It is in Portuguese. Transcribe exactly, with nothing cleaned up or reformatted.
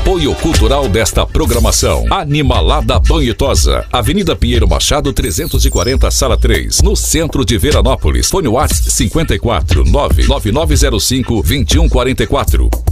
Apoio cultural desta programação: Animalada Banhitosa, Avenida Pinheiro Machado trezentos e quarenta, Sala três, no centro de Veranópolis. Fone WhatsApp cinquenta e quatro, nove nove nove zero cinco, dois um quatro quatro.